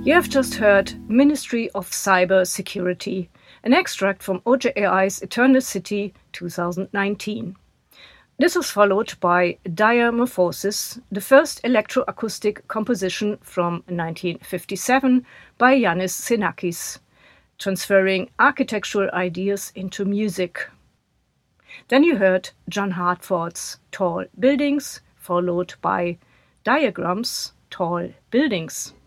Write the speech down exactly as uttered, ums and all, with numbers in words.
You have just heard Ministry of Cyber Security, an extract from O J A I's Eternal City twenty nineteen. This was followed by Diamorphosis, the first electroacoustic composition from nineteen fifty-seven by Yannis Xenakis, transferring architectural ideas into music. Then you heard John Hartford's Tall Buildings, followed by Diagrams, Tall Buildings.